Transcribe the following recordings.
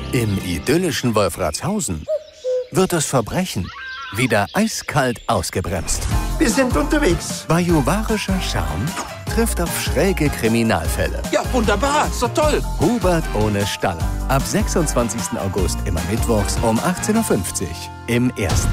Im idyllischen Wolfratshausen wird das Verbrechen wieder eiskalt ausgebremst. Wir sind unterwegs. Bajuwarischer Charme trifft auf schräge Kriminalfälle. Ja, wunderbar, ist doch toll. Hubert ohne Staller. Ab 26. August immer mittwochs um 18.50 Uhr im Ersten.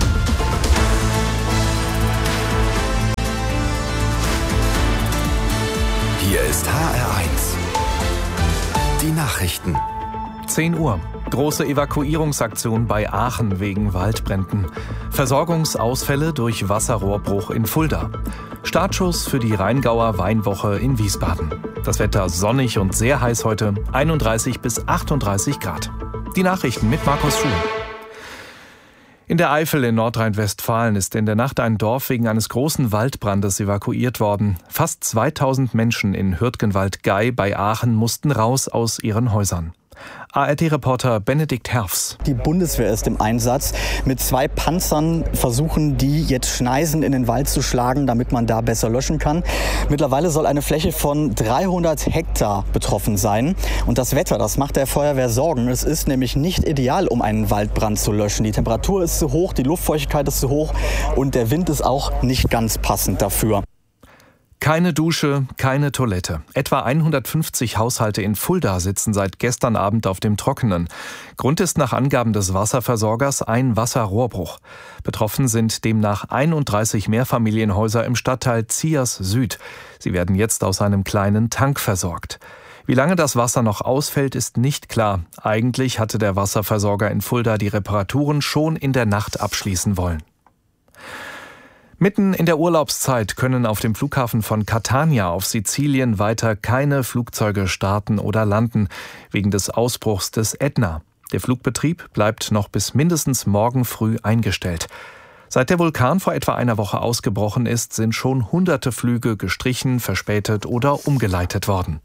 Hier ist HR1. Die Nachrichten. 10 Uhr. Große Evakuierungsaktion bei Aachen wegen Waldbränden. Versorgungsausfälle durch Wasserrohrbruch in Fulda. Startschuss für die Rheingauer Weinwoche in Wiesbaden. Das Wetter sonnig und sehr heiß heute, 31 bis 38 Grad. Die Nachrichten mit Markus Schuh. In der Eifel in Nordrhein-Westfalen ist in der Nacht ein Dorf wegen eines großen Waldbrandes evakuiert worden. Fast 2000 Menschen in Hürtgenwald-Gey bei Aachen mussten raus aus ihren Häusern. ARD-Reporter Benedikt Herfs. Die Bundeswehr ist im Einsatz. Mit 2 Panzern versuchen die jetzt Schneisen in den Wald zu schlagen, damit man da besser löschen kann. Mittlerweile soll eine Fläche von 300 Hektar betroffen sein. Und das Wetter, das macht der Feuerwehr Sorgen. Es ist nämlich nicht ideal, um einen Waldbrand zu löschen. Die Temperatur ist zu hoch, die Luftfeuchtigkeit ist zu hoch und der Wind ist auch nicht ganz passend dafür. Keine Dusche, keine Toilette. Etwa 150 Haushalte in Fulda sitzen seit gestern Abend auf dem Trockenen. Grund ist nach Angaben des Wasserversorgers ein Wasserrohrbruch. Betroffen sind demnach 31 Mehrfamilienhäuser im Stadtteil Ziers Süd. Sie werden jetzt aus einem kleinen Tank versorgt. Wie lange das Wasser noch ausfällt, ist nicht klar. Eigentlich hatte der Wasserversorger in Fulda die Reparaturen schon in der Nacht abschließen wollen. Mitten in der Urlaubszeit können auf dem Flughafen von Catania auf Sizilien weiter keine Flugzeuge starten oder landen, wegen des Ausbruchs des Ätna. Der Flugbetrieb bleibt noch bis mindestens morgen früh eingestellt. Seit der Vulkan vor etwa einer Woche ausgebrochen ist, sind schon hunderte Flüge gestrichen, verspätet oder umgeleitet worden.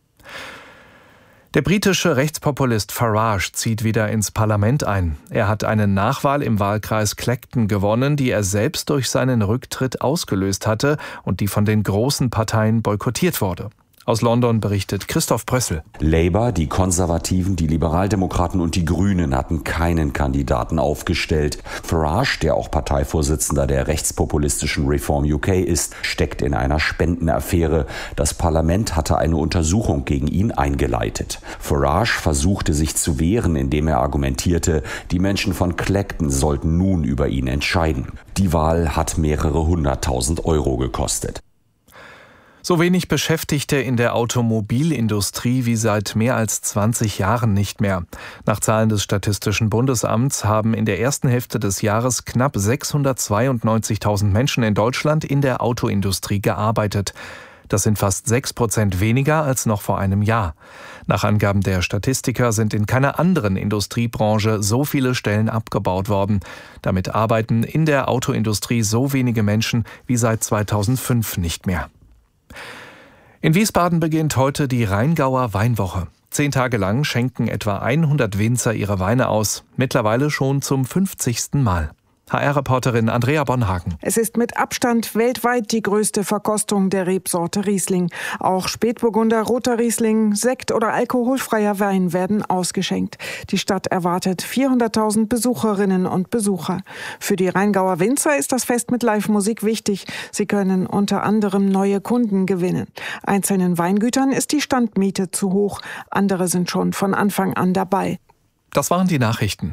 Der britische Rechtspopulist Farage zieht wieder ins Parlament ein. Er hat eine Nachwahl im Wahlkreis Clacton gewonnen, die er selbst durch seinen Rücktritt ausgelöst hatte und die von den großen Parteien boykottiert wurde. Aus London berichtet Christoph Brössel. Labour, die Konservativen, die Liberaldemokraten und die Grünen hatten keinen Kandidaten aufgestellt. Farage, der auch Parteivorsitzender der rechtspopulistischen Reform UK ist, steckt in einer Spendenaffäre. Das Parlament hatte eine Untersuchung gegen ihn eingeleitet. Farage versuchte sich zu wehren, indem er argumentierte, die Menschen von Clacton sollten nun über ihn entscheiden. Die Wahl hat mehrere 100.000 Euro gekostet. So wenig Beschäftigte in der Automobilindustrie wie seit mehr als 20 Jahren nicht mehr. Nach Zahlen des Statistischen Bundesamts haben in der ersten Hälfte des Jahres knapp 692.000 Menschen in Deutschland in der Autoindustrie gearbeitet. Das sind fast 6% weniger als noch vor einem Jahr. Nach Angaben der Statistiker sind in keiner anderen Industriebranche so viele Stellen abgebaut worden. Damit arbeiten in der Autoindustrie so wenige Menschen wie seit 2005 nicht mehr. In Wiesbaden beginnt heute die Rheingauer Weinwoche. 10 Tage lang schenken etwa 100 Winzer ihre Weine aus, mittlerweile schon zum 50. Mal. HR-Reporterin Andrea Bonhagen. Es ist mit Abstand weltweit die größte Verkostung der Rebsorte Riesling. Auch Spätburgunder, roter Riesling, Sekt oder alkoholfreier Wein werden ausgeschenkt. Die Stadt erwartet 400.000 Besucherinnen und Besucher. Für die Rheingauer Winzer ist das Fest mit Live-Musik wichtig. Sie können unter anderem neue Kunden gewinnen. Einzelnen Weingütern ist die Standmiete zu hoch. Andere sind schon von Anfang an dabei. Das waren die Nachrichten.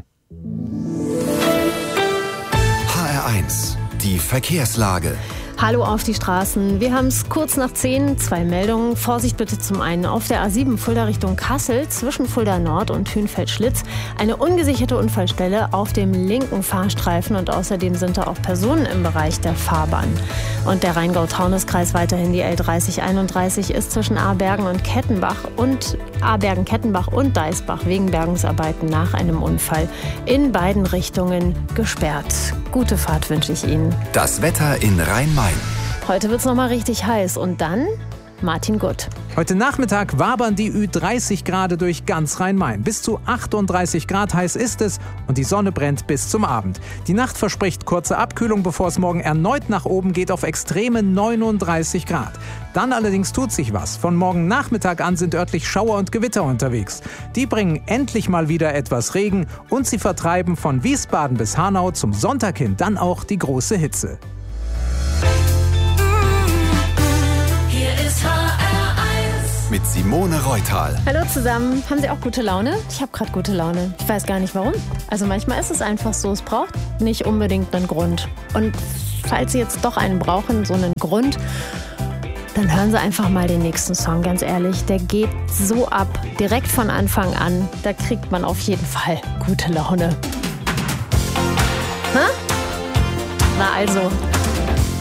HR1, die Verkehrslage. Hallo auf die Straßen. Wir haben es kurz nach 10, 2 Meldungen. Vorsicht bitte zum einen auf der A7 Fulda Richtung Kassel zwischen Fulda Nord und Hünfeld-Schlitz. Eine ungesicherte Unfallstelle auf dem linken Fahrstreifen und außerdem sind da auch Personen im Bereich der Fahrbahn. Und der Rheingau-Taunus-Kreis weiterhin die L3031 ist zwischen Abergen und Kettenbach und Abergen-Kettenbach und Deisbach wegen Bergungsarbeiten nach einem Unfall in beiden Richtungen gesperrt. Gute Fahrt wünsche ich Ihnen. Das Wetter in Rhein-Main. Heute wird es nochmal richtig heiß und dann Martin Gutt. Heute Nachmittag wabern die Ü30 Grad durch ganz Rhein-Main. Bis zu 38 Grad heiß ist es und die Sonne brennt bis zum Abend. Die Nacht verspricht kurze Abkühlung, bevor es morgen erneut nach oben geht auf extreme 39 Grad. Dann allerdings tut sich was. Von morgen Nachmittag an sind örtlich Schauer und Gewitter unterwegs. Die bringen endlich mal wieder etwas Regen und sie vertreiben von Wiesbaden bis Hanau zum Sonntag hin dann auch die große Hitze. Hier ist HR1 mit Simone Reutal. Hallo zusammen. Haben Sie auch gute Laune? Ich habe gerade gute Laune. Ich weiß gar nicht warum. Also manchmal ist es einfach so. Es braucht nicht unbedingt einen Grund. Und falls Sie jetzt doch einen brauchen, so einen Grund, dann hören Sie einfach mal den nächsten Song, ganz ehrlich. Der geht so ab, direkt von Anfang an. Da kriegt man auf jeden Fall gute Laune. Na also...